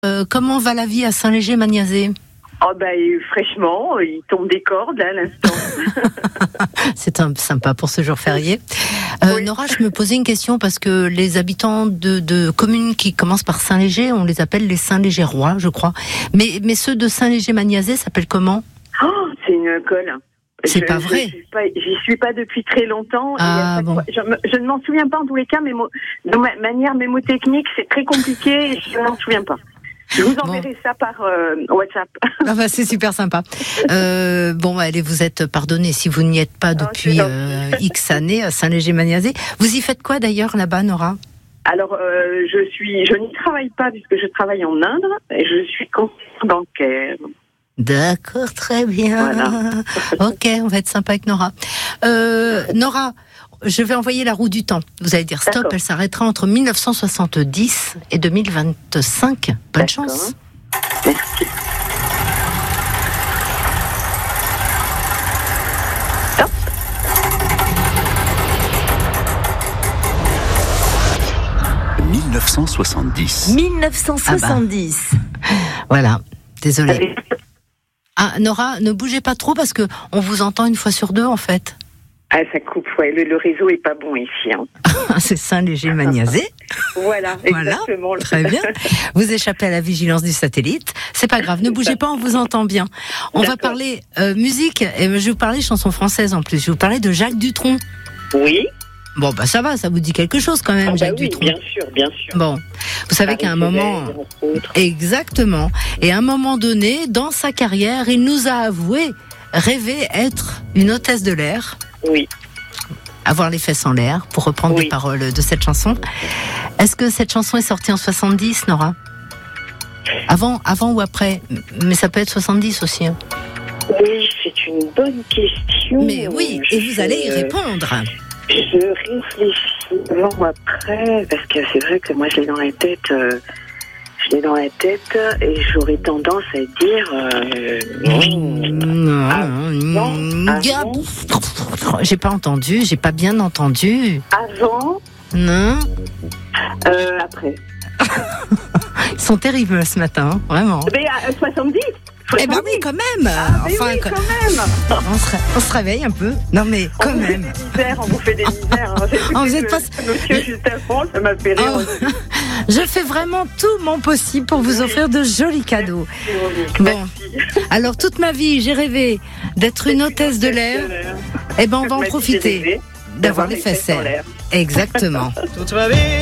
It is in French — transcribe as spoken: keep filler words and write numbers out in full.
Euh, comment va la vie à Saint-Léger-Magnazé ? Oh ben, fraîchement, il tombe des cordes là à l'instant. C'est un, sympa pour ce jour férié. Euh, Oui. Nora, je me posais une question parce que les habitants de, de communes qui commencent par Saint-Léger, on les appelle les Saint-Légerois, je crois. Mais, mais ceux de Saint-Léger-Magnazé s'appellent comment ? Oh, c'est une colle. C'est Je- pas je vrai. suis pas- J'y suis pas depuis très longtemps. et Ah, à chaque bon. fois- je, me- je ne m'en souviens pas en tous les cas, mais mo- de ma manière mémotechnique, c'est très compliqué et je ne m'en souviens pas. Je vous enverrai ça par euh, WhatsApp. Ah bah, c'est super sympa. Euh, bon, allez, vous êtes pardonnés si vous n'y êtes pas depuis c'est euh, X années à Saint-Léger-Magnazé. Vous y faites quoi d'ailleurs là-bas, Nora ? Alors, euh, je suis, je n'y travaille pas puisque je travaille en Inde et je suis conseillère bancaire. D'accord, très bien. Voilà. Ok, on va être sympa avec Nora. Euh, Nora, je vais envoyer la roue du temps. Vous allez dire stop, D'accord. elle s'arrêtera entre mille neuf cent soixante-dix et deux mille vingt-cinq. Bonne D'accord. chance. Merci. Stop. mille neuf cent soixante-dix. mille neuf cent soixante-dix. Voilà, désolée. Allez. Ah, Nora, ne bougez pas trop parce que on vous entend une fois sur deux en fait. Ah, ça coupe, ouais. Le, le réseau est pas bon ici. Hein. C'est Saint-Léger-Magnazé. Voilà, Voilà, exactement. très bien. Vous échappez à la vigilance du satellite. C'est pas grave, ne bougez pas, on vous entend bien. On va D'accord. parler euh, musique, et je vais vous parler chansons françaises en plus. Je vais vous parler de Jacques Dutronc. Oui. Bon, bah ça va, ça vous dit quelque chose quand même, Ah, bah Jacques oui, Dutronc. bien sûr, bien sûr. Bon, vous savez qu'à un Paris moment... Soleil, entre autres. Exactement. Et à un moment donné, dans sa carrière, il nous a avoué rêver être une hôtesse de l'air. Oui. Avoir les fesses en l'air, pour reprendre Oui. les paroles de cette chanson. Est-ce que cette chanson est sortie en soixante-dix, Nora ? Avant, avant ou après ? Mais ça peut être soixante-dix aussi. hein. Oui, c'est une bonne question. Mais oui, et vous Je- allez y répondre. Je réfléchis avant ou après, parce que c'est vrai que moi je l'ai dans la tête, euh, je l'ai dans la tête, et j'aurais tendance à dire. Euh, Non, Avant, mm, avant. J'ai pas entendu, j'ai pas bien entendu. avant, Non, euh, après. ils sont terribles ce matin, hein, vraiment. Mais à soixante-dix Eh ben oui, quand même. Ah, mais Enfin, oui, quand- quand même. on, se, ré- on se réveille un peu. Non mais quand On vous fait même. des misères, on vous fait des misères. hein. J'ai écouté Oh, vous êtes le- pas- Monsieur juste avant, ça m'a fait rire. Oh, je fais vraiment tout mon possible pour vous offrir de jolis cadeaux. Bon, alors toute ma vie, j'ai rêvé d'être une hôtesse de l'air. Eh ben, on va en profiter d'avoir les fesses en l'air. Exactement.